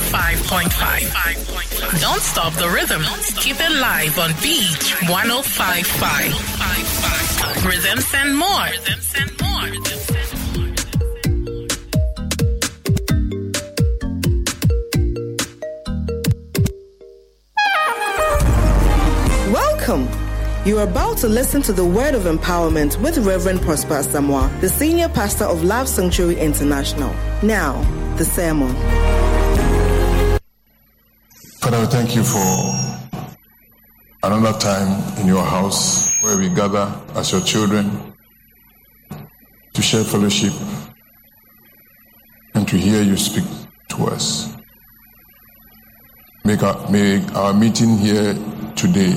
105.5. Don't stop the rhythm. Keep it live on Beach 105.5. Rhythms and more. Welcome. You are about to listen to the Word of Empowerment with Reverend Prosper Asamoah, the Senior Pastor of Love Sanctuary International. Now, the sermon. Father, we thank you for another time in your house where we gather as your children to share fellowship and to hear you speak to us. Make our meeting here today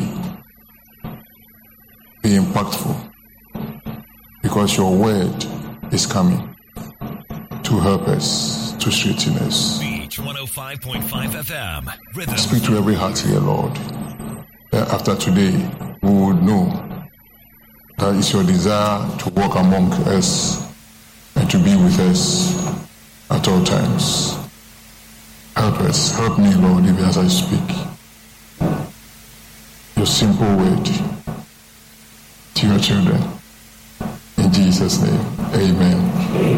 be impactful, because your word is coming to help us, to straighten us. Beach 105.5 FM. Rhythm. Speak to every heart here, Lord. After today, we would know that it's your desire to walk among us and to be with us at all times. Help us. Help me, Lord, even as I speak your simple word to your children. In Jesus' name, amen.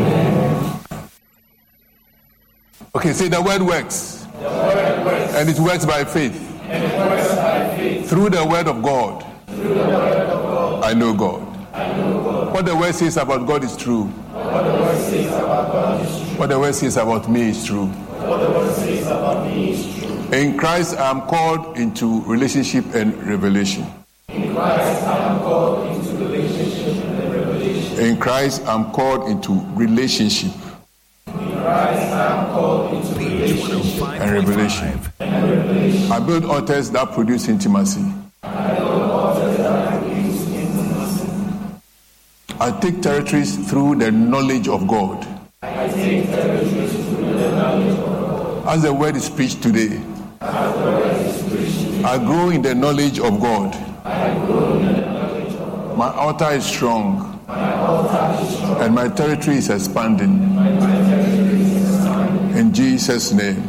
Okay, say the word works. The word works. And it works by faith. Through the word of God. I know God. What the word says about God is true. What the word says about me is true. In Christ I am called into relationship and revelation. In Christ I am called into relationship and revelation. In Christ I am called into relationship. In Christ I am called into relationship and revelation. I build altars that produce intimacy. I take territories through the knowledge of God. As the word is preached today, I grow in the knowledge of God. My altar is strong, and my territory is expanding. In Jesus' name.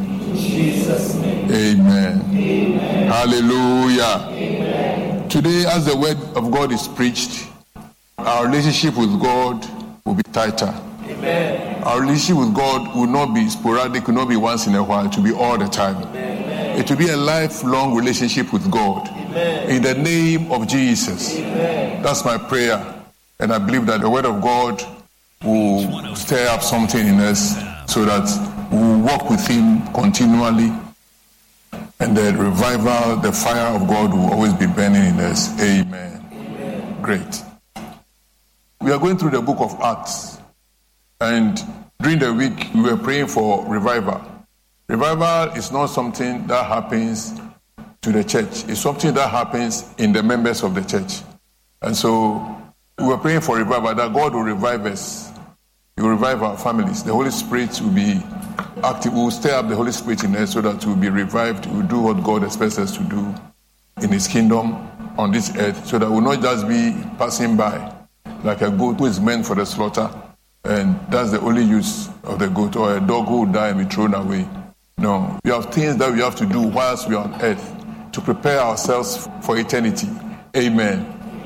Amen. Hallelujah. Today, as the word of God is preached, our relationship with God will be tighter. Our relationship with God will not be sporadic, will not be once in a while, it will be all the time. It will be a lifelong relationship with God. In the name of Jesus. That's my prayer. And I believe that the word of God will stir up something in us so that we will walk with him continually. And the revival, the fire of God will always be burning in us. Amen. Great. We are going through the book of Acts. And during the week, we were praying for revival. Revival is not something that happens to the church. It's something that happens in the members of the church. And so we were praying for revival, that God will revive us. He will revive our families. The Holy Spirit will be active. We will stir up the Holy Spirit in us so that we will be revived. We will do what God expects us to do in his kingdom on this earth, so that we will not just be passing by like a goat who is meant for the slaughter, and that's the only use of the goat, or a dog who will die and be thrown away. No, we have things that we have to do whilst we are on earth to prepare ourselves for eternity. Amen.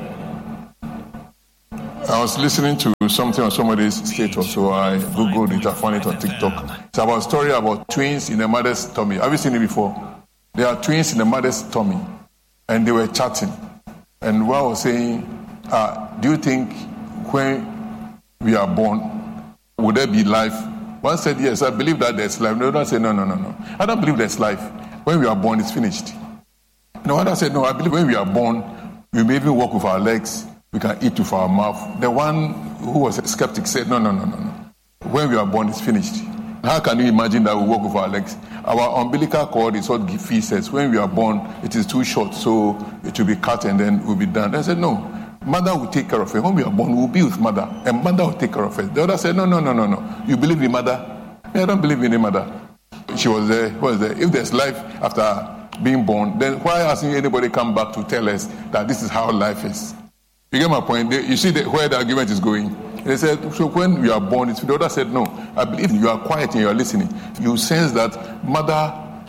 I was listening to something on somebody's status, so I googled it, I found it on TikTok. It's about a story about twins in a mother's tummy. Have you seen it before? There are twins in a mother's tummy, and they were chatting. And one was saying, do you think when we are born, would there be life? One said, yes, I believe that there's life. The other said, no. I don't believe there's life. When we are born, it's finished. The other said, no, I believe when we are born, we may even walk with our legs, we can eat with our mouth. The one who was a skeptic said, no. When we are born, it's finished. How can you imagine that we walk with our legs? Our umbilical cord is what Giffey says. When we are born, it is too short, so it will be cut and then we'll be done. I said, no. Mother will take care of it. When we are born, we'll be with mother, and mother will take care of it. The other said, no. You believe in mother? I don't believe in a mother. She was there. If there's life after being born, then why hasn't anybody come back to tell us that this is how life is? You get my point? You see where the argument is going? They said, so when you are born, the other said, no, I believe you are quiet and you are listening. You sense that mother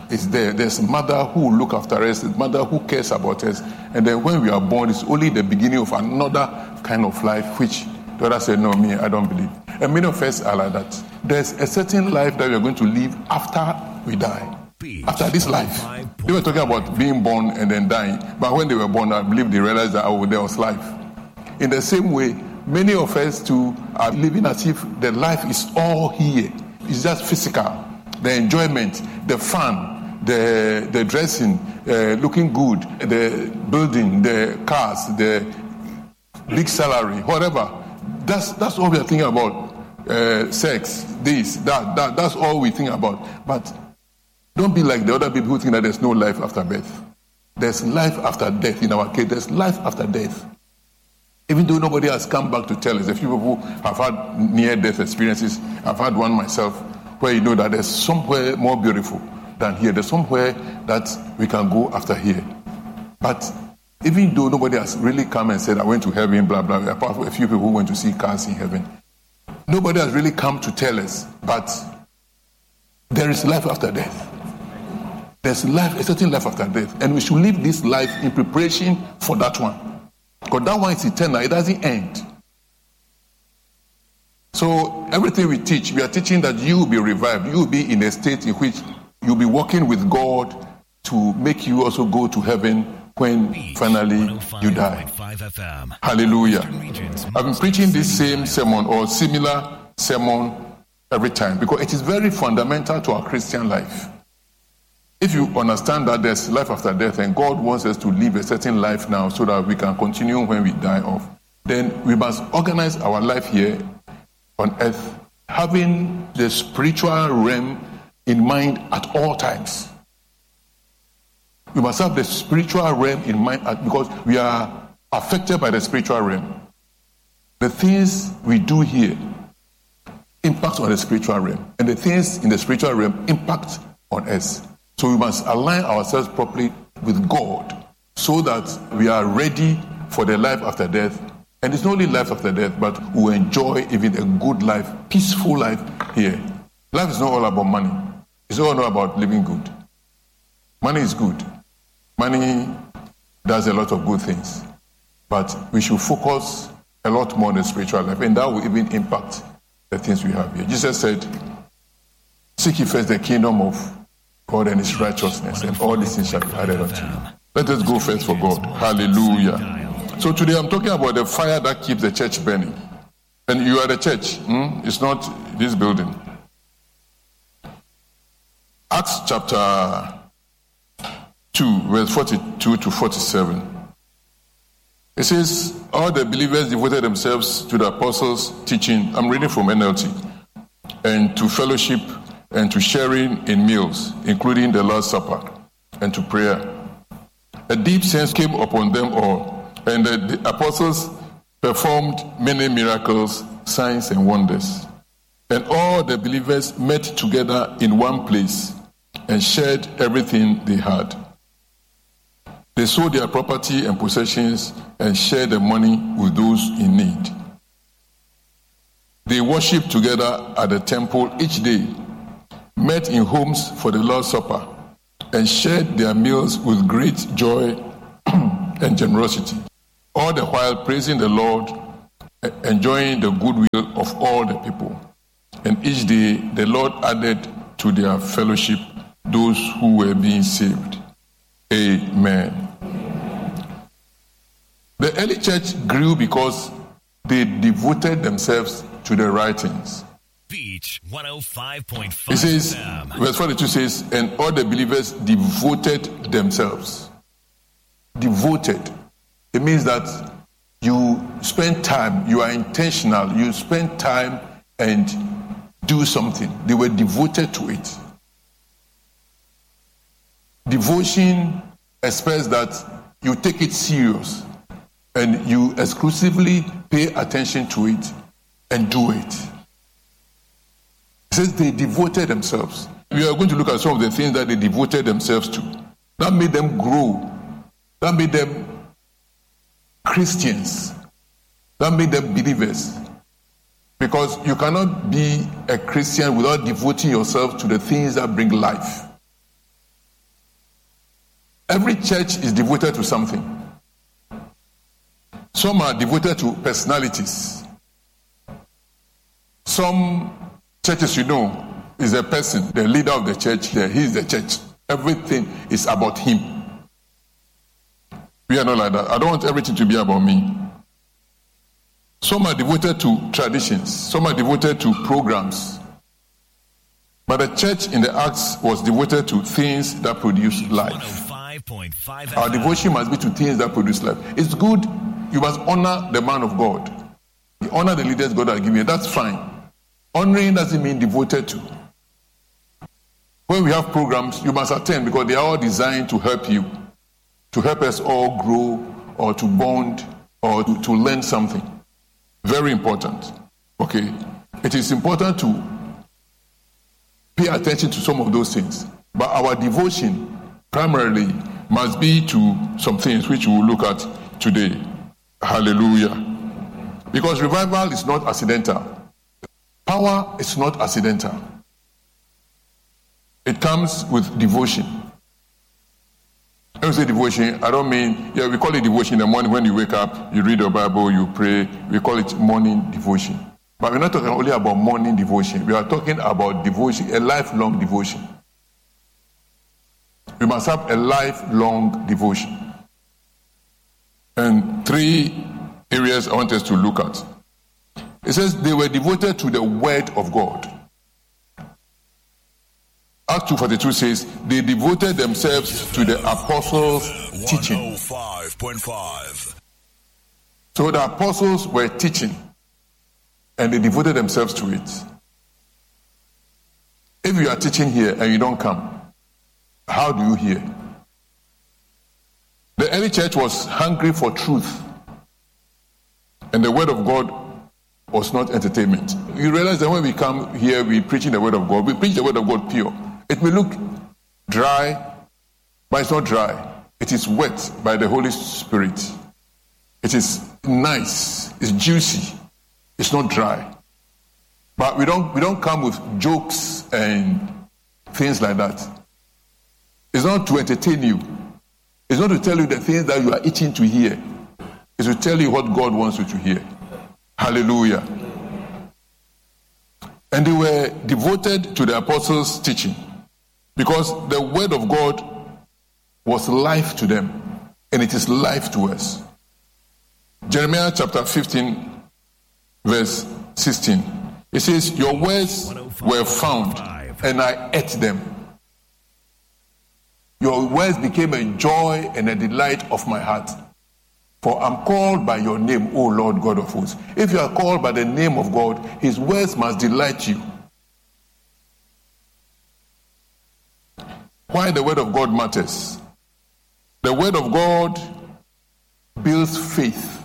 is there. There's mother who look after us, mother who cares about us. And then when we are born, it's only the beginning of another kind of life, which the other said, no, me, I don't believe. And many of us are like that. There's a certain life that we are going to live after we die. After this life. They were talking about being born and then dying. But when they were born, I believe they realized that there was life. In the same way, many of us too are living as if the life is all here. It's just physical. The enjoyment, the fun, the dressing, looking good, the building, the cars, the big salary, whatever. That's all we are thinking about. Sex, this, that. That's all we think about. But don't be like the other people who think that there's no life after birth. There's life after death. In our case, there's life after death. Even though nobody has come back to tell us. A few people have had near-death experiences. I've had one myself, where you know that there's somewhere more beautiful than here. There's somewhere that we can go after here. But even though nobody has really come and said, I went to heaven, blah, blah, blah, apart from a few people who went to see cars in heaven, nobody has really come to tell us. But there is life after death. There's life, a certain life after death. And we should live this life in preparation for that one. Because that one is eternal. It doesn't end. So everything we teach, we are teaching that you will be revived. You will be in a state in which you'll be working with God to make you also go to heaven when finally you die. Hallelujah. I've been preaching this same sermon or similar sermon every time because it is very fundamental to our Christian life. If you understand that there's life after death and God wants us to live a certain life now so that we can continue when we die off, then we must organize our life here on earth having the spiritual realm in mind at all times. We must have the spiritual realm in mind because we are affected by the spiritual realm. The things we do here impact on the spiritual realm, and the things in the spiritual realm impact on us. So we must align ourselves properly with God so that we are ready for the life after death. And it's not only life after death, but we enjoy even a good life, peaceful life here. Life is not all about money. It's not all about living good. Money is good. Money does a lot of good things. But we should focus a lot more on the spiritual life, and that will even impact the things we have here. Jesus said, seek ye first the kingdom of God and his righteousness, and all these things shall be added unto you. Let us go first for God. Hallelujah. So today I'm talking about the fire that keeps the church burning. And you are the church. It's not this building. Acts chapter 2, verse 42 to 47. It says, all the believers devoted themselves to the apostles' teaching. I'm reading from NLT. And to fellowship and to sharing in meals, including the Lord's Supper, and to prayer. A deep sense came upon them all, and the apostles performed many miracles, signs, and wonders. And all the believers met together in one place and shared everything they had. They sold their property and possessions and shared the money with those in need. They worshipped together at the temple each day, met in homes for the Lord's Supper, and shared their meals with great joy and generosity, all the while praising the Lord, enjoying the goodwill of all the people. And each day the Lord added to their fellowship those who were being saved. Amen. The early church grew because they devoted themselves to the writings. Beach 105.5. It says, FM. verse 42 says, and all the believers devoted themselves. Devoted. It means that you spend time, you are intentional, you spend time and do something. They were devoted to it. Devotion expects that you take it serious and you exclusively pay attention to it and do it. It says they devoted themselves. We are going to look at some of the things that they devoted themselves to. That made them grow. That made them Christians. That made them believers. Because you cannot be a Christian without devoting yourself to the things that bring life. Every church is devoted to something. Some are devoted to personalities. Some churches, is a person, the leader of the church. He is the church. Everything is about him. We are not like that. I don't want everything to be about me. Some are devoted to traditions. Some are devoted to programs. But the church in the Acts was devoted to things that produce life. Our devotion must be to things that produce life. It's good. You must honor the man of God. You honor the leaders God has given you. That's fine. Honoring doesn't mean devoted to. When we have programs, you must attend because they are all designed to help you, to help us all grow or to bond or to learn something. Very important. Okay. It is important to pay attention to some of those things. But our devotion primarily must be to some things which we will look at today. Hallelujah. Because revival is not accidental. Power is not accidental. It comes with devotion. When we say devotion, I don't mean, we call it devotion in the morning when you wake up, you read your Bible, you pray. We call it morning devotion. But we're not talking only about morning devotion. We are talking about devotion, a lifelong devotion. We must have a lifelong devotion. And 3 areas I want us to look at. It says they were devoted to the word of God. Acts 2:42 says they devoted themselves to the apostles' teaching. 105.5. So the apostles were teaching and they devoted themselves to it. If you are teaching here and you don't come, how do you hear? The early church was hungry for truth, and the word of God was not entertainment. You realize that when we come here, we preaching the word of God. We preach the word of God pure. It may look dry, but it's not dry. It is wet by the Holy Spirit. It is nice. It's juicy. It's not dry. But we don't come with jokes and things like that. It's not to entertain you. It's not to tell you the things that you are itching to hear. It's to tell you what God wants you to hear. Hallelujah. And they were devoted to the apostles' teaching because the word of God was life to them, and it is life to us. Jeremiah chapter 15, verse 16. It says, your words were found, and I ate them. Your words became a joy and a delight of my heart. For I'm called by your name, O Lord God of hosts. If you are called by the name of God, his words must delight you. Why the word of God matters? The word of God builds faith.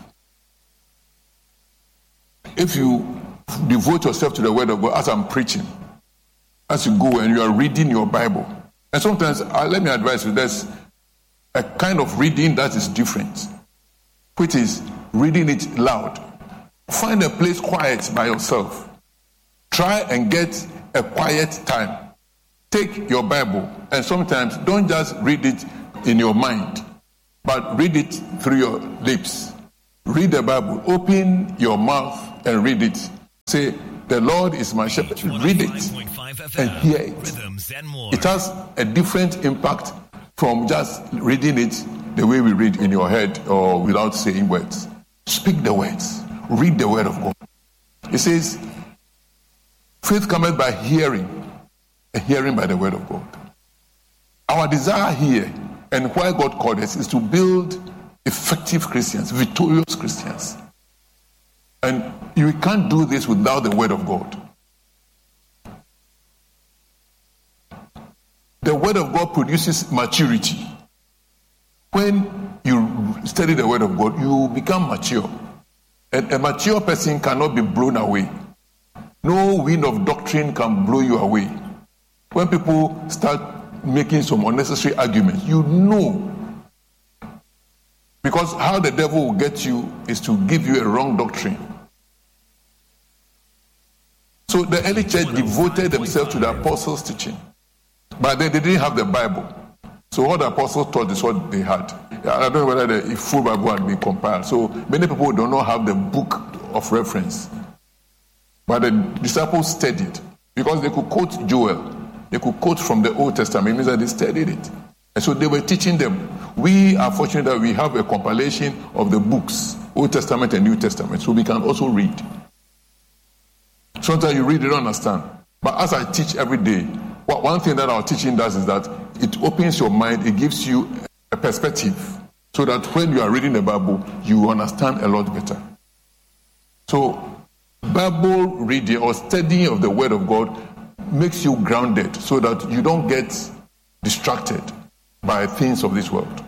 If you devote yourself to the word of God, as I'm preaching, as you go and you are reading your Bible, and sometimes, let me advise you, there's a kind of reading that is different, which is reading it loud. Find a place quiet by yourself. Try and get a quiet time. Take your Bible, and sometimes don't just read it in your mind, but read it through your lips. Read the Bible. Open your mouth and read it. Say, the Lord is my shepherd. Read it and hear it. It has a different impact from just reading it the way we read in your head or without saying words. Speak the words. Read the word of God. It says, faith cometh by hearing, and hearing by the word of God. Our desire here, and why God called us, is to build effective Christians, victorious Christians. And you can't do this without the word of God. The word of God produces maturity. When you study the word of God, you become mature. And a mature person cannot be blown away. No wind of doctrine can blow you away. When people start making some unnecessary arguments, you know. Because how the devil will get you is to give you a wrong doctrine. So the early church devoted themselves to the apostles' teaching. But they didn't have the Bible. So what the apostles taught is what they had. I don't know whether the full Bible had been compiled. So many people do not have the book of reference. But the disciples studied because they could quote Joel. They could quote from the Old Testament. It means that they studied it. And so they were teaching them. We are fortunate that we have a compilation of the books, Old Testament and New Testament, so we can also read. Sometimes you read, you don't understand. But as I teach every day, one thing that our teaching does is that it opens your mind, it gives you a perspective, so that when you are reading the Bible, you understand a lot better. So, Bible reading or studying of the Word of God makes you grounded so that you don't get distracted by things of this world.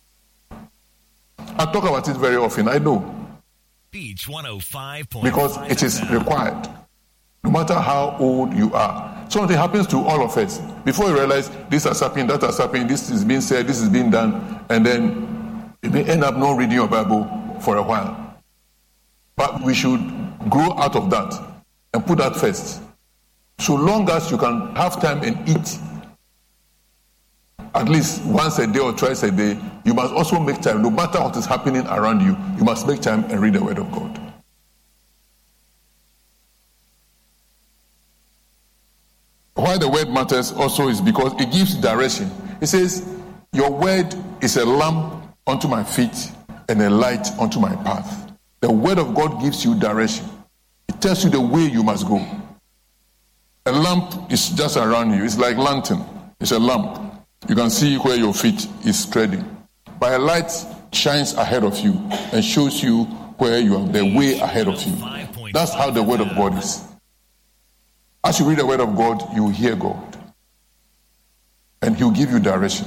I talk about it very often, I know. Beach 105.5 because it is required. No matter how old you are. Something happens to all of us. Before you realize this has happened, that has happened, this is being said, this is being done, and then you may end up not reading your Bible for a while. But we should grow out of that and put that first. So long as you can have time and eat at least once a day or twice a day, you must also make time. No matter what is happening around you, you must make time and read the Word of God. Why the Word matters also is because it gives direction. It says, your Word is a lamp unto my feet and a light unto my path. The Word of God gives you direction. It tells you the way you must go. A lamp is just around you. It's like lantern. It's a lamp. You can see where your feet is treading. But a light shines ahead of you and shows you where you are, the way ahead of you. That's how the Word of God is. As you read the Word of God, you will hear God. And He will give you direction.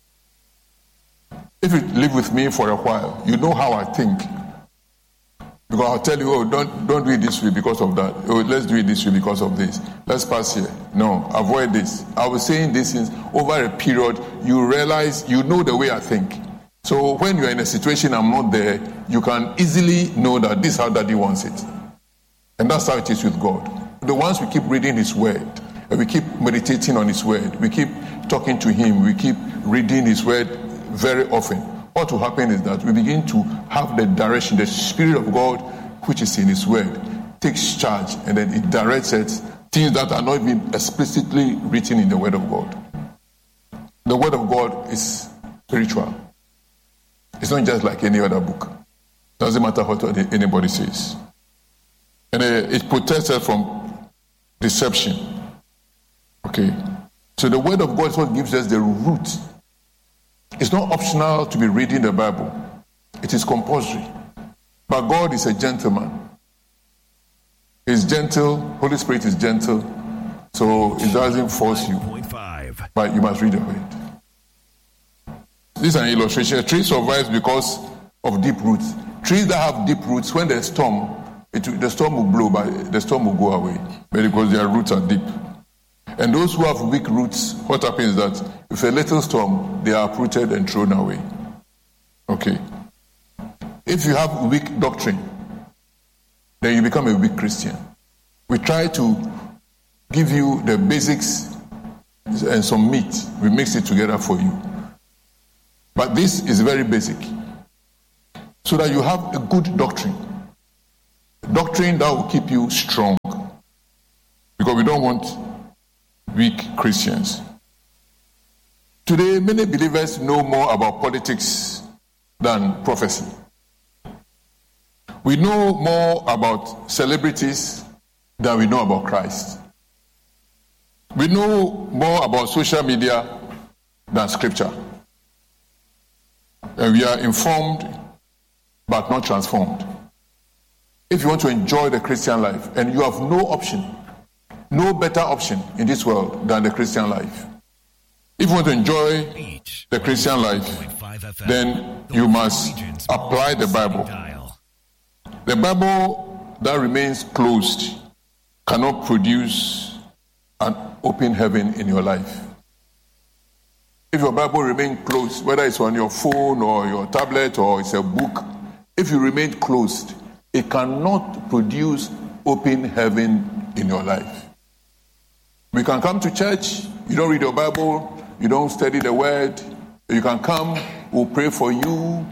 If you live with me for a while, you know how I think. Because I'll tell you, don't do it this way because of that. Let's do it this way because of this. Let's pass here. No, avoid this. I was saying these things over a period. You realize, you know the way I think. So when you're in a situation I'm not there, you can easily know that this is how Daddy wants it. And that's how it is with God. The ones we keep reading His Word, and we keep meditating on His Word, we keep talking to Him, we keep reading His Word very often. What will happen is that we begin to have the direction, the Spirit of God, which is in His Word, takes charge, and then it directs us, things that are not even explicitly written in the Word of God. The Word of God is spiritual. It's not just like any other book. Doesn't matter what anybody says. And it protects us from deception. Okay. So the Word of God is what gives us the root. It's not optional to be reading the Bible. It is compulsory. But God is a gentleman. He's gentle. Holy Spirit is gentle. So it doesn't force you. But you must read the Word. This is an illustration. A tree survives because of deep roots. Trees that have deep roots, when there's storm, the storm will blow, but the storm will go away. But because their roots are deep. And those who have weak roots, what happens is that if a little storm, they are uprooted and thrown away. Okay. If you have weak doctrine, then you become a weak Christian. We try to give you the basics and some meat. We mix it together for you. But this is very basic. So that you have a good doctrine. Doctrine that will keep you strong. Because we don't want weak Christians. Today, many believers know more about politics than prophecy. We know more about celebrities than we know about Christ. We know more about social media than Scripture. And we are informed but not transformed. If you want to enjoy the Christian life, and you have no option, no better option in this world than the Christian life. If you want to enjoy the Christian life, then you must apply the Bible. The Bible that remains closed cannot produce an open heaven in your life. If your Bible remains closed, whether it's on your phone or your tablet or it's a book, if you remain closed, it cannot produce open heaven in your life. We can come to church, you don't read your Bible, you don't study the Word, You can come, we'll pray for you.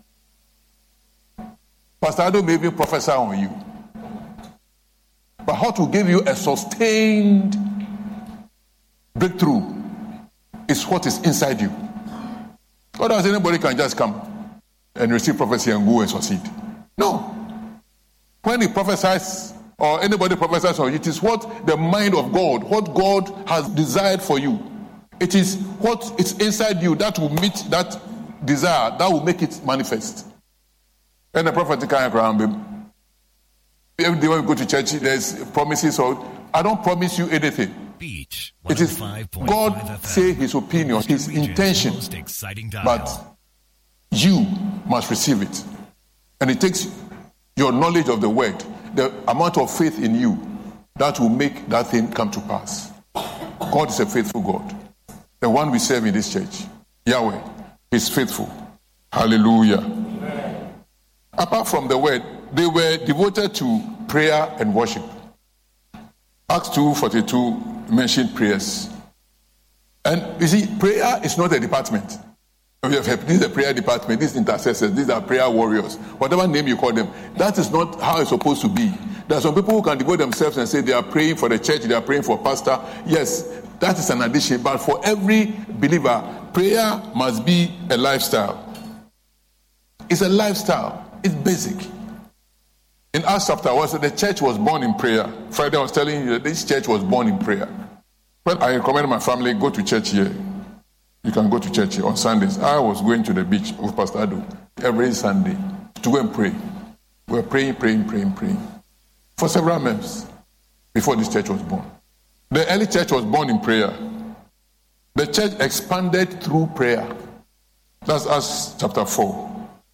Pastor Ado may even prophesy on you. But how to give you a sustained breakthrough is what is inside you. Otherwise, anybody can just come and receive prophecy and go and succeed. No. When he prophesies, or anybody prophesies on you, it is what the mind of God, what God has desired for you. It is what is inside you that will meet that desire, that will make it manifest. And the prophet can't around him. Every day when we go to church, there's promises. Or I don't promise you anything. Beach, it is God say his opinion, his intention, but you must receive it. And it takes your knowledge of the word, the amount of faith in you, that will make that thing come to pass. God is a faithful God. The one we serve in this church, Yahweh, is faithful. Hallelujah. Amen. Apart from the word, they were devoted to prayer and worship. Acts 2:42 mentioned prayers. And you see, prayer is not a department. This is a prayer department, these intercessors, these are prayer warriors, whatever name you call them. That is not how it's supposed to be. There are some people who can devote themselves and say they are praying for the church, they are praying for pastor. Yes, that is an addition. But for every believer, prayer must be a lifestyle. It's a lifestyle. It's basic. In Acts chapter 1, the church was born in prayer. Friday I was telling you that this church was born in prayer. When I recommend my family, go to church here. You can go to church here on Sundays. I was going to the beach with Pastor Ado every Sunday to go and pray. We were praying for several months before this church was born. The early church was born in prayer. The church expanded through prayer. That's Acts chapter 4.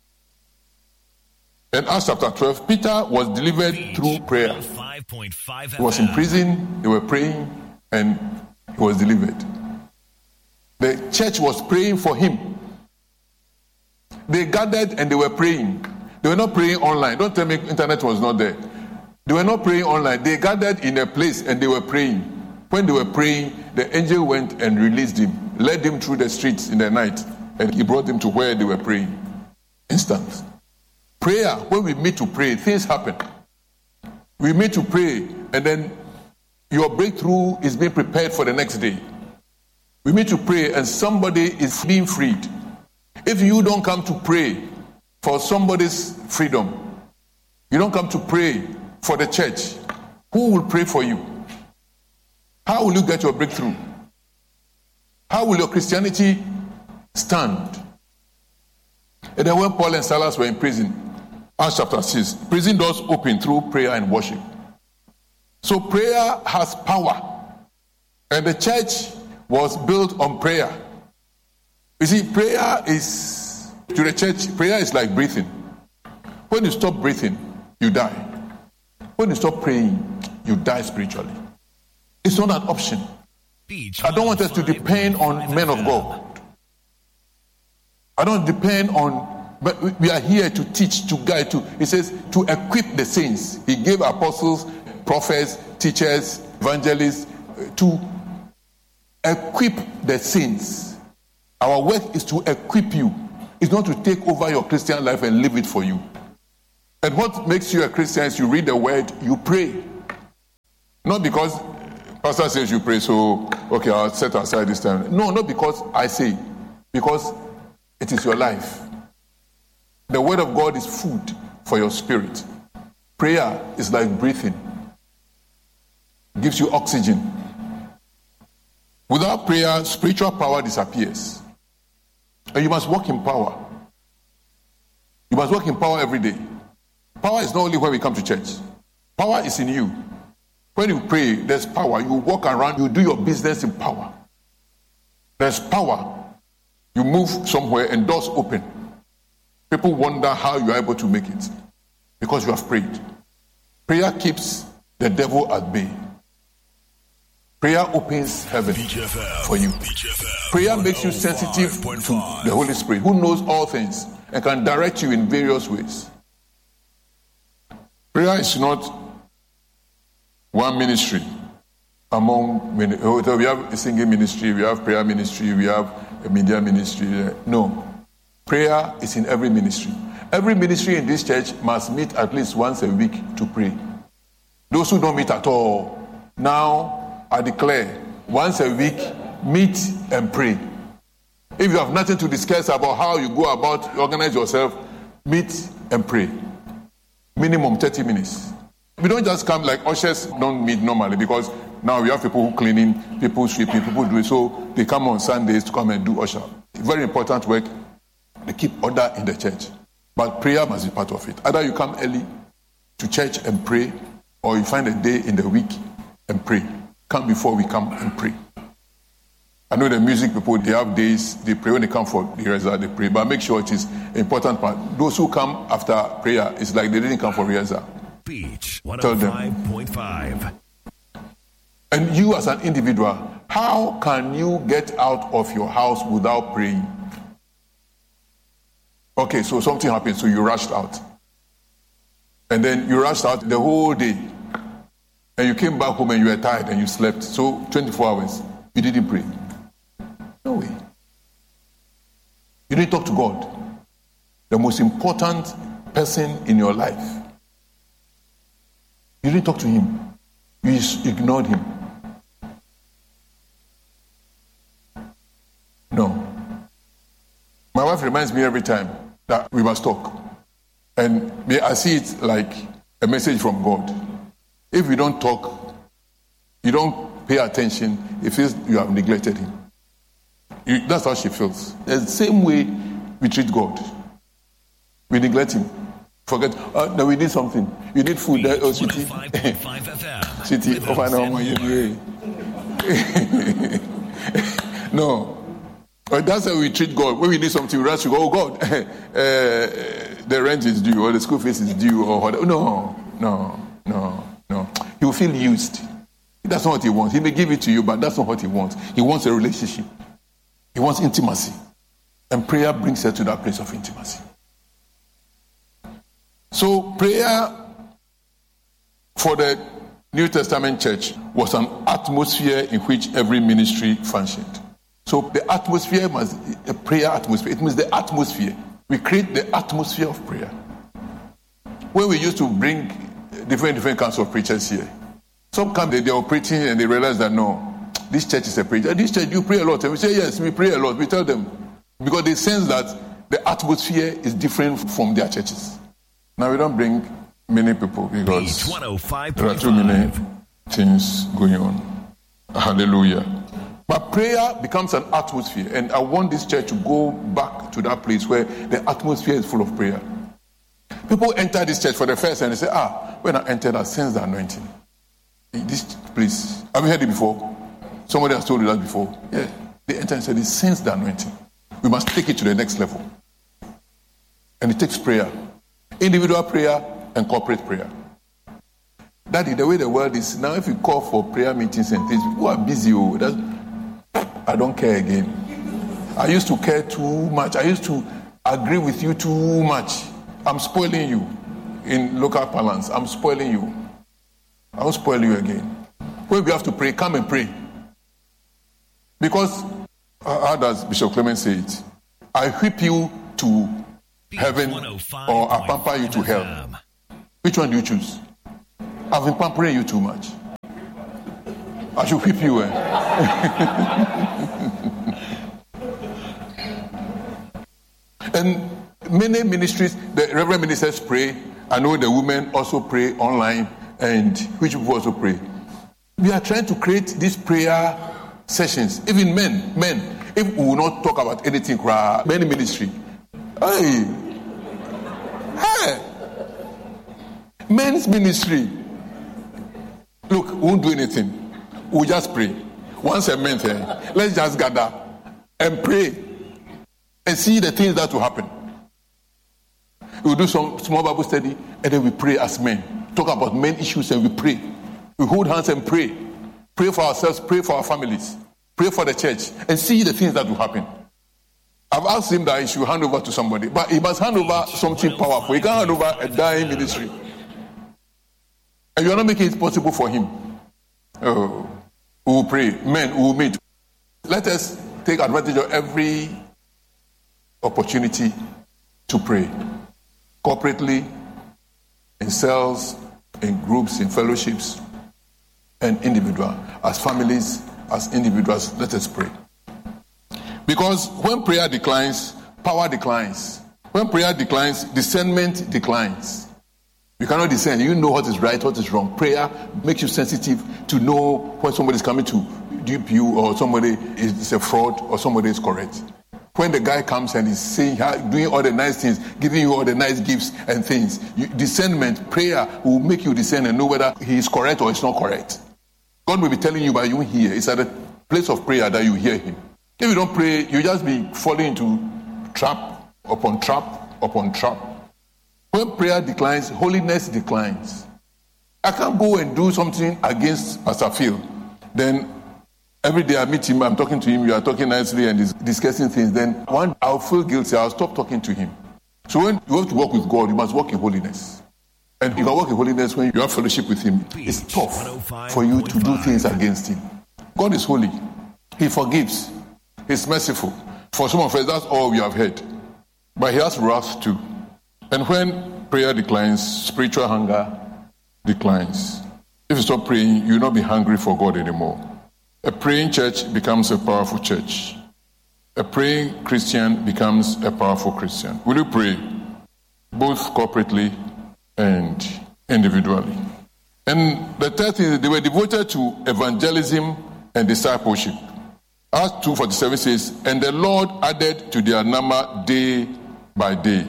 In Acts chapter 12, Peter was delivered through prayer. He was in prison, they were praying, and he was delivered. The church was praying for him. They gathered and they were praying. They were not praying online. Don't tell me internet was not there. They were not praying online. They gathered in a place and they were praying. When they were praying, the angel went and released him, led him through the streets in the night, and he brought them to where they were praying. Instant. Prayer, when we meet to pray, things happen. We meet to pray, and then your breakthrough is being prepared for the next day. We meet to pray, and somebody is being freed. If you don't come to pray for somebody's freedom, you don't come to pray for the church, who will pray for you? How will you get your breakthrough? How will your Christianity stand? And then when Paul and Silas were in prison, Acts chapter 6, prison doors open through prayer and worship. So prayer has power. And the church was built on prayer. You see, prayer is, to the church, prayer is like breathing. When you stop breathing, you die. When you stop praying, you die spiritually. It's not an option. I don't want us to depend on men of God. I don't depend on, but we are here to teach, to guide, he says, to equip the saints. He gave apostles, prophets, teachers, evangelists, to equip the saints. Our work is to equip you. It's not to take over your Christian life and live it for you. And what makes you a Christian is you read the word, you pray. Not because pastor says you pray, so, okay, I'll set aside this time. No, not because I say. Because it is your life. The word of God is food for your spirit. Prayer is like breathing. It gives you oxygen. Without prayer, spiritual power disappears. And you must walk in power. You must walk in power every day. Power is not only when we come to church. Power is in you. When you pray, there's power. You walk around, you do your business in power. There's power. You move somewhere and doors open. People wonder how you are able to make it. Because you have prayed. Prayer keeps the devil at bay. Prayer opens heaven for you. Prayer makes you sensitive to the Holy Spirit, who knows all things and can direct you in various ways. Prayer is not one ministry among many. We have a singing ministry, we have prayer ministry, we have a media ministry. No. Prayer is in every ministry. Every ministry in this church must meet at least once a week to pray. Those who don't meet at all, now I declare, once a week, meet and pray. If you have nothing to discuss about how you go about organize yourself, meet and pray. Minimum 30 minutes. We don't just come like ushers don't meet normally, because now we have people who cleaning, people sweeping, people do it. So they come on Sundays to come and do usher. Very important work. They keep order in the church. But prayer must be part of it. Either you come early to church and pray, or you find a day in the week and pray. Come before we come and pray. I know the music people, they have days, they pray. When they come for the rehearsal, they pray. But make sure it is an important part. Those who come after prayer, it's like they didn't come for rehearsal. Beach 105.5. And you as an individual, how can you get out of your house without praying? Okay, so something happened, so you rushed out. And then you rushed out the whole day. And you came back home and you were tired and you slept. So 24 hours, you didn't pray. No way. You didn't talk to God, the most important person in your life. You didn't talk to him. You ignored him. No. My wife reminds me every time that we must talk. And I see it like a message from God. If we don't talk, you don't pay attention, it feels you have neglected him. That's how she feels. It's the same way we treat God. We neglect him. Forget, no, we need something. You need food. Oh, City. City. No. That's how we treat God. When we need something, we rush to go, oh God, the rent is due, or the school fees is due, or whatever. No. He will feel used. That's not what he wants. He may give it to you, but that's not what he wants. He wants a relationship. He wants intimacy. And prayer brings her to that place of intimacy. So prayer for the New Testament church was an atmosphere in which every ministry functioned. So the atmosphere must be a prayer atmosphere. It means the atmosphere. We create the atmosphere of prayer. When we used to bring different kinds of preachers here, some come, they're preaching and they realize that no, this church is a preacher. This church, you pray a lot. And we say, yes, we pray a lot. We tell them, because they sense that the atmosphere is different from their churches. Now we don't bring many people because there are too many things going on. Hallelujah. But prayer becomes an atmosphere, and I want this church to go back to that place where the atmosphere is full of prayer. People enter this church for the first time and they say, when I entered, I sense the anointing. In this place, have you heard it before? Somebody has told you that before. Yeah. They enter and say, they sense the anointing. We must take it to the next level. And it takes prayer. Individual prayer and corporate prayer. That is the way the world is. Now if you call for prayer meetings and things, people are busy. I don't care again. I used to care too much. I used to agree with you too much. I'm spoiling you. In local parlance, I'm spoiling you. I won't spoil you again. When we have to pray, come and pray. Because, how does Bishop Clement say it? I whip you to heaven or I pamper you to hell. Which one do you choose? I've been pampering you too much. I should whip you. And many ministries, the reverend ministers pray. I know the women also pray online, and which people also pray. We are trying to create these prayer sessions. Even men, if we will not talk about anything, many ministry. Hey, men's ministry. Look, we won't do anything. We'll just pray. Once a month, let's just gather and pray and see the things that will happen. We'll do some small Bible study and then we pray as men. Talk about men issues and we pray. We hold hands and pray. Pray for ourselves, pray for our families, pray for the church and see the things that will happen. I've asked him that he should hand over to somebody, but he must hand over something powerful. He can't hand over a dying ministry. And you are not making it possible for him. Oh, we will pray. Men, we will meet. Let us take advantage of every opportunity to pray. Corporately, in cells, in groups, in fellowships, and individual. As families, as individuals, let us pray. Because when prayer declines, power declines. When prayer declines, discernment declines. You cannot discern. You know what is right, what is wrong. Prayer makes you sensitive to know when somebody is coming to dupe you, or somebody is a fraud, or somebody is correct. When the guy comes and is saying, doing all the nice things, giving you all the nice gifts and things, discernment, prayer will make you discern and know whether he is correct or is not correct. God will be telling you, but you won't hear. It's at the place of prayer that you hear him. If you don't pray, you just be falling into trap upon trap upon trap. When prayer declines, holiness declines. I can't go and do something against Pastor Phil. Then every day I meet him, I'm talking to him, you are talking nicely and discussing things. Then one, I'll feel guilty, I'll stop talking to him. So when you have to walk with God, you must walk in holiness. And you can walk in holiness when you have fellowship with him. It's tough for you to do things against him. God is holy. He forgives. He's merciful. For some of us, that's all we have heard. But he has wrath too. And when prayer declines, spiritual hunger declines. If you stop praying, you will not be hungry for God anymore. A praying church becomes a powerful church. A praying Christian becomes a powerful Christian. Will you pray? Both corporately and individually. And the third thing is they were devoted to evangelism and discipleship. Acts 2:47 says, and the Lord added to their number day by day.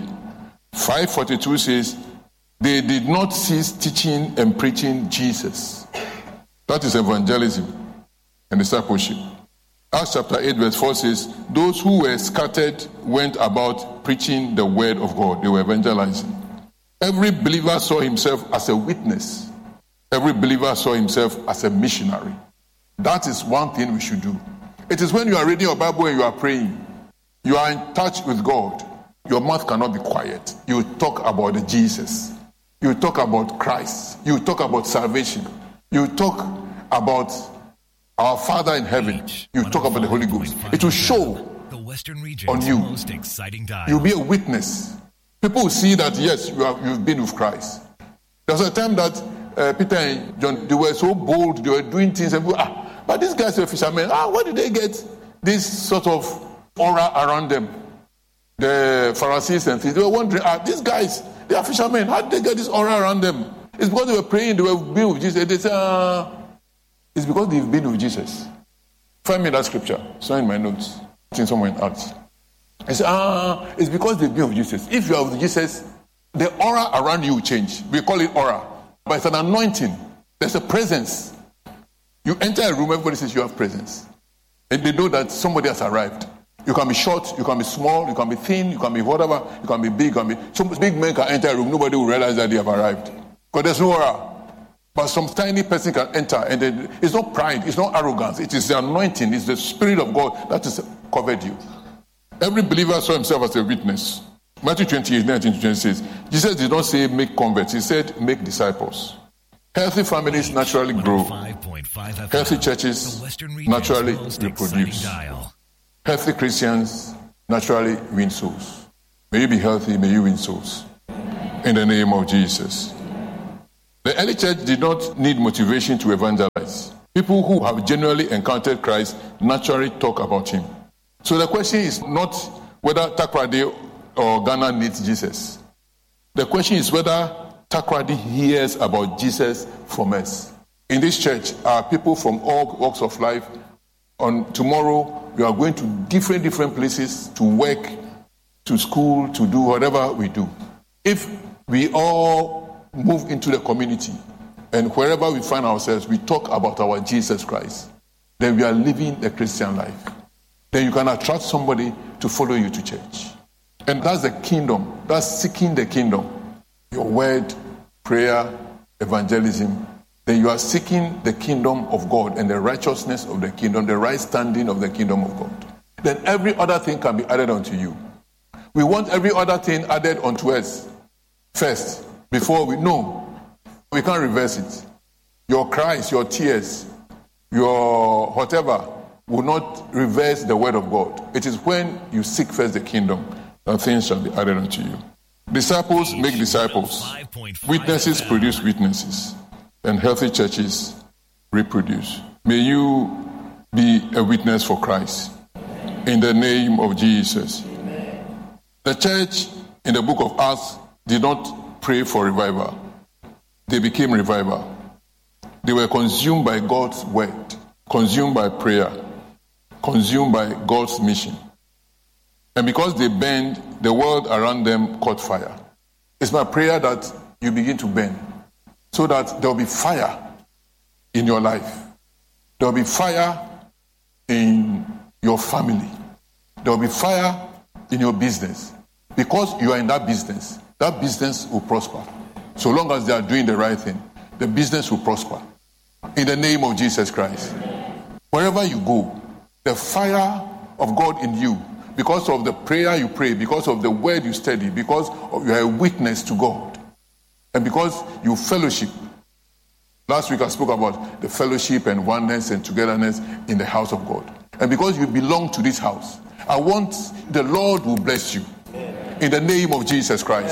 5:42 says, they did not cease teaching and preaching Jesus. That is evangelism and discipleship. Acts chapter 8 verse 4 says, those who were scattered went about preaching the word of God. They were evangelizing. Every believer saw himself as a witness. Every believer saw himself as a missionary. That is one thing we should do. It is when you are reading your Bible and you are praying, you are in touch with God. Your mouth cannot be quiet. You talk about the Jesus. You talk about Christ. You talk about salvation. You talk about our Father in heaven. You talk about the Holy Ghost. It will show on you. You'll be a witness. People will see that, yes, you've been with Christ. There was a time that Peter and John, they were so bold, they were doing things, and people, but these guys were fishermen. Where did they get this sort of aura around them? The Pharisees and things, they were wondering, these guys, they are fishermen. How did they get this aura around them? It's because they were praying, they were being with Jesus. They say, it's because they've been with Jesus. Find me that scripture. It's not in my notes. It's in somewhere in Acts. I say, it's because they've been with Jesus. If you are with Jesus, the aura around you will change. We call it aura. But it's an anointing. There's a presence. You enter a room, everybody says you have presence. And they know that somebody has arrived. You can be short, you can be small, you can be thin, you can be whatever, you can be big, some big men can enter a room, nobody will realize that they have arrived. Because there's no aura. But some tiny person can enter, and then it's not pride, it's not arrogance, it is the anointing, it's the Spirit of God that has covered you. Every believer saw himself as a witness. Matthew 28, 19-20 says, Jesus did not say make converts, he said make disciples. Healthy families naturally grow. Healthy churches naturally reproduce. Healthy Christians naturally win souls. May you be healthy, may you win souls. In the name of Jesus. The early church did not need motivation to evangelize. People who have genuinely encountered Christ naturally talk about him. So the question is not whether Takoradi or Ghana needs Jesus. The question is whether Takoradi hears about Jesus from us. In this church are people from all walks of life. On tomorrow, we are going to different places to work, to school, to do whatever we do. If we all move into the community and wherever we find ourselves, we talk about our Jesus Christ, then we are living the Christian life. Then you can attract somebody to follow you to church. And that's the kingdom. That's seeking the kingdom. Your word, prayer, evangelism. Then you are seeking the kingdom of God and the righteousness of the kingdom, the right standing of the kingdom of God. Then every other thing can be added unto you. We want every other thing added unto us first, before we can't reverse it. Your cries, your tears, your whatever, will not reverse the word of God. It is when you seek first the kingdom that things shall be added unto you. Disciples make disciples. Witnesses produce witnesses. And healthy churches reproduce. May you be a witness for Christ. In the name of Jesus. The church in the book of Acts did not pray for revival. They became revival. They were consumed by God's word, consumed by prayer, consumed by God's mission. And because they burned, the world around them caught fire. It's my prayer that you begin to burn, so that there will be fire in your life. There will be fire in your family. There will be fire in your business. Because you are in that business will prosper. So long as they are doing the right thing, the business will prosper. In the name of Jesus Christ. Wherever you go, the fire of God in you, because of the prayer you pray, because of the word you study, because you are a witness to God, and because you fellowship. Last week I spoke about the fellowship and oneness and togetherness in the house of God. And because you belong to this house, I want the Lord will bless you. In the name of Jesus Christ.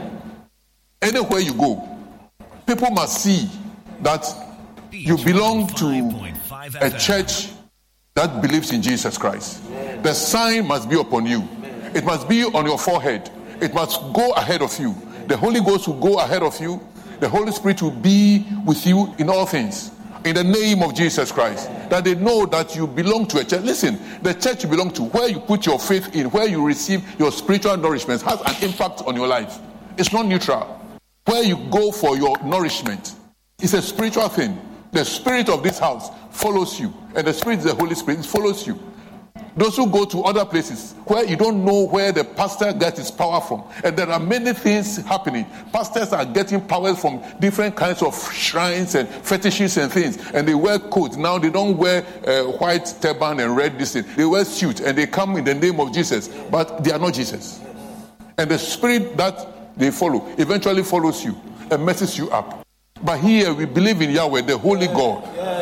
Anywhere you go, people must see that you belong to a church that believes in Jesus Christ. The sign must be upon you. It must be on your forehead. It must go ahead of you. The Holy Ghost will go ahead of you. The Holy Spirit will be with you in all things. In the name of Jesus Christ. That they know that you belong to a church. Listen, the church you belong to, where you put your faith in, where you receive your spiritual nourishment, has an impact on your life. It's not neutral. Where you go for your nourishment, it's a spiritual thing. The spirit of this house follows you. And the spirit, the Holy Spirit, follows you. Those who go to other places where you don't know where the pastor gets his power from. And there are many things happening. Pastors are getting power from different kinds of shrines and fetishes and things. And they wear coats. Now they don't wear white turban and red this thing. They wear suits and they come in the name of Jesus. But they are not Jesus. And the spirit that they follow eventually follows you and messes you up. But here we believe in Yahweh, the Holy God.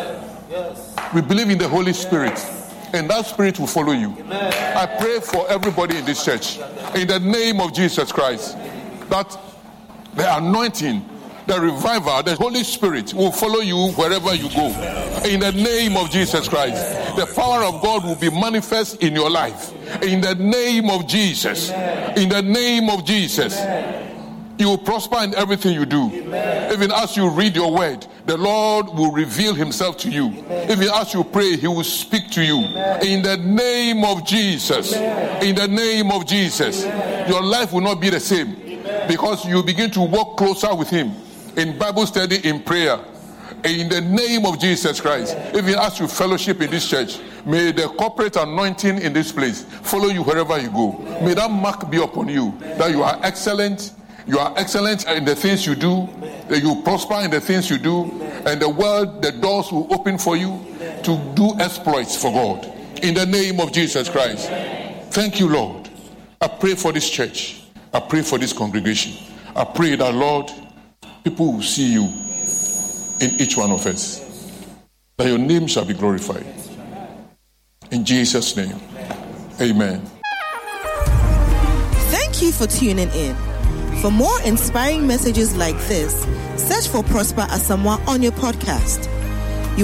We believe in the Holy Spirit. And that spirit will follow you. I pray for everybody in this church, in the name of Jesus Christ, that the anointing, the revival, the Holy Spirit will follow you wherever you go. In the name of Jesus Christ, the power of God will be manifest in your life. In the name of Jesus. In the name of Jesus. You will prosper in everything you do. Even as you read your word, the Lord will reveal himself to you. Even as you pray, he will speak to you. In the name of Jesus. In the name of Jesus. Your life will not be the same, because you begin to walk closer with him in Bible study, in prayer. In the name of Jesus Christ. Even as you fellowship in this church, may the corporate anointing in this place follow you wherever you go. May that mark be upon you, that you are excellent. You are excellent in the things you do. That you prosper in the things you do. And the world, the doors will open for you to do exploits for God. In the name of Jesus Christ. Thank you, Lord. I pray for this church. I pray for this congregation. I pray that, Lord, people will see you in each one of us. That your name shall be glorified. In Jesus' name. Amen. Thank you for tuning in. For more inspiring messages like this, search for Prosper Asamoah on your podcast.